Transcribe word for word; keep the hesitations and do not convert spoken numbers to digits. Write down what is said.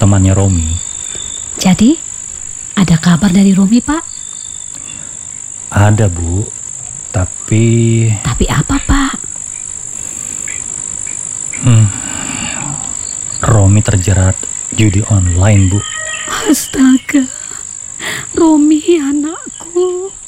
temannya Romi. Jadi, ada kabar dari Romi, Pak? Ada, Bu. Tapi... Tapi apa, Pak? Hmm, Romi terjerat judi online, Bu. Astaga, Romi anakku.